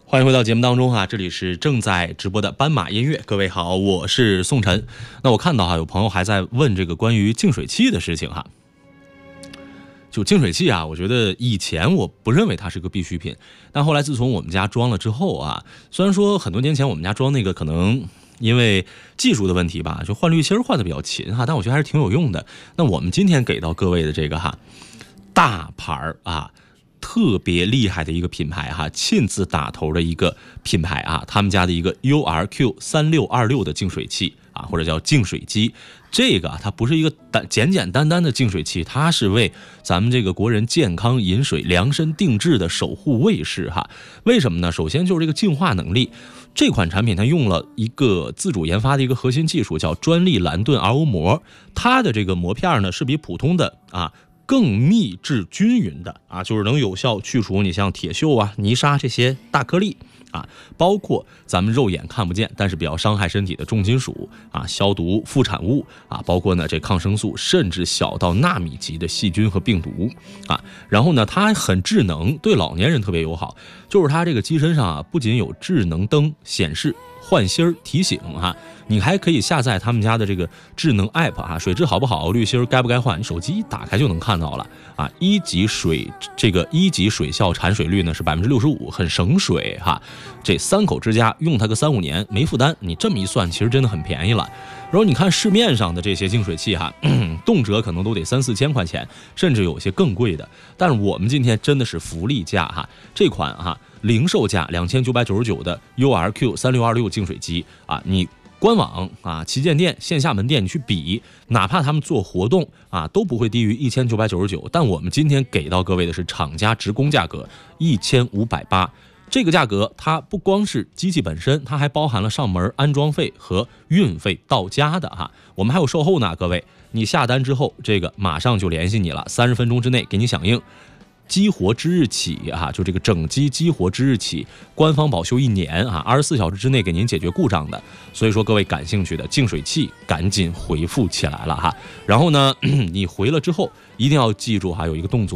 欢迎回到节目当中这里是正在直播的斑马音乐。各位好，我是宋晨。那我看到有朋友还在问这个关于净水器的事情就净水器我觉得以前我不认为它是个必需品，但后来自从我们家装了之后虽然说很多年前我们家装那个可能因为技术的问题吧，就换滤芯换的比较勤但我觉得还是挺有用的。那我们今天给到各位的这个大牌特别厉害的一个品牌亲自打头的一个品牌他们家的一个 URQ3626 的净水器或者叫净水机。这个它不是一个简简单单的净水器，它是为咱们这个国人健康饮水量身定制的守护卫士为什么呢？首先就是这个净化能力，这款产品它用了一个自主研发的一个核心技术，叫专利蓝盾 RO 膜。它的这个膜片呢是比普通的更密致均匀的就是能有效去除你像铁锈泥沙这些大颗粒包括咱们肉眼看不见但是比较伤害身体的重金属消毒副产物包括呢这抗生素，甚至小到纳米级的细菌和病毒然后呢它很智能，对老年人特别友好，就是它这个机身上不仅有智能灯显示换芯提醒你还可以下载他们家的这个智能 app 水质好不好，滤芯该不该换，你手机一打开就能看到了一级水效产水率呢是 65%， 很省水这3口之家用它个3-5年没负担，你这么一算其实真的很便宜了。然后你看市面上的这些净水器动辄可能都得3-4千块钱，甚至有些更贵的，但是我们今天真的是福利价这款零售价2999的 URQ3626 净水机你官网旗舰店线下门店你去比，哪怕他们做活动都不会低于1999，但我们今天给到各位的是厂家直供价格1580。这个价格它不光是机器本身，它还包含了上门安装费和运费到家的我们还有售后呢，各位你下单之后这个马上就联系你了，30分钟之内给你响应，激活之日起就这个整机激活之日起，官方保修1年24小时之内给您解决故障的。所以说各位感兴趣的净水器赶紧回复起来了然后呢你回了之后一定要记住有一个动作